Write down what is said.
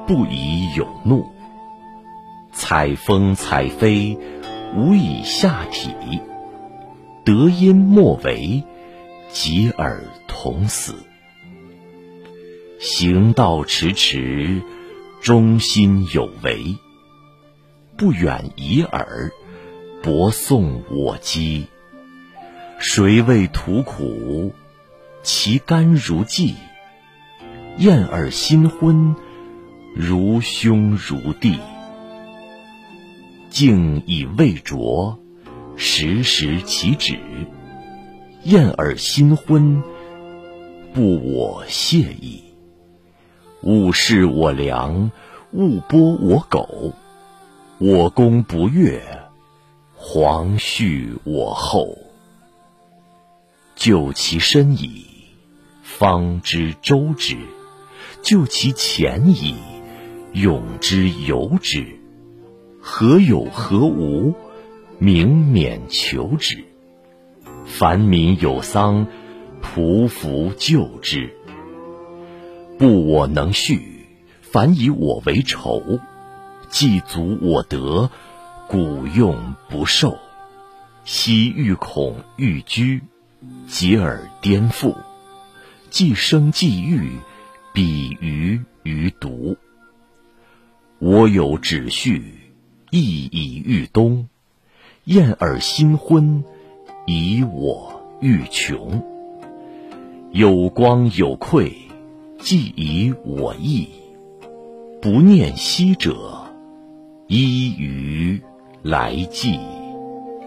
不以有怒。采风采飞，无以下体。得因莫为，及尔同死。行道迟迟，忠心有为。不远夷尔，博颂我讥。谁为图苦，其甘如骥。厌尔新婚，如兄如弟。敬以未拙，时时其止。厌尔新婚，不我谢矣。勿视我良，勿剥我苟。我功不悦，皇恤我厚。就其身矣，方知周之；就其前矣，永之由之。何有何无，明免求之。凡民有丧，匍匐救之。不我能恤，反以我为仇。既足我德，古用不受。昔欲恐欲居，及尔颠覆。既生既欲，比于于独。我有止序，亦以欲东。厌尔新婚，以我欲穷。有光有愧，既以我义。不念昔者，依于来计。